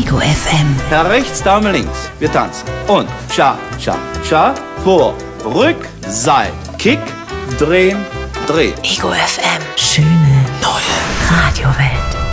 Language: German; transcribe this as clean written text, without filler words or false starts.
Ego FM. Herr rechts, Dame links. Wir tanzen. Und Cha, Cha, Cha. Vor, Rück, Seit. Kick, drehen, drehen. Ego FM. Schöne neue Radiowelt.